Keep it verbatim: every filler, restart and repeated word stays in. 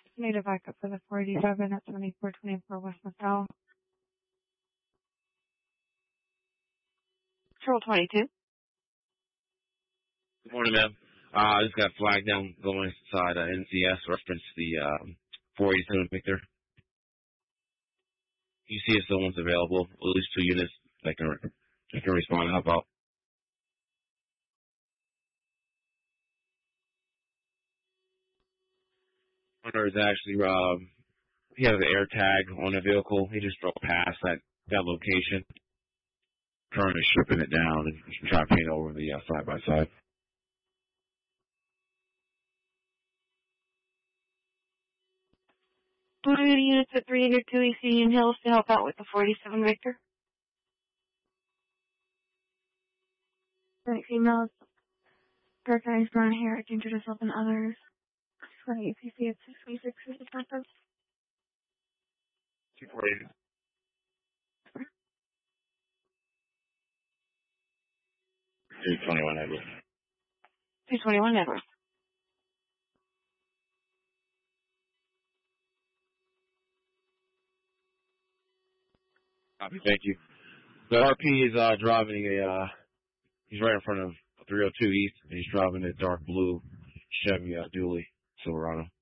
Need a backup for the four eighty-seven at twenty-four twenty-four West McDowell. Control twenty-two. Good morning, ma'am. Uh, I just got flagged down going inside uh, N C S reference the um, four eighty-seven Victor. You see if someone's available, at least two units that can, that can respond and help out. Hunter is actually, um, he has an air tag on the vehicle. He just drove past that, that location. Currently stripping it down and trying to paint over the uh, side by side. Blue units at three hundred two East Union Hills to help out with the four eighty-seven Victor. Right, females. Dark eyes, brown hair, danger to self and others. Right, if you see it, six twenty-six is the purpose. two forty. two twenty-one Edward. two twenty-one Edward. Copy, thank you. The R P is uh, driving a, uh, he's right in front of three oh two East, and he's driving a dark blue Chevy uh, Dually Silverado.